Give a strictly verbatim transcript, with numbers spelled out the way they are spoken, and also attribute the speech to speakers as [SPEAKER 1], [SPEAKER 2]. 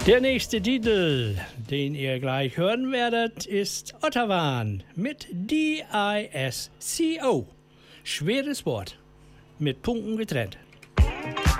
[SPEAKER 1] Der nächste Titel, den ihr gleich hören werdet, ist Ottawan mit D I S C O. Schweres Wort, mit Punkten getrennt.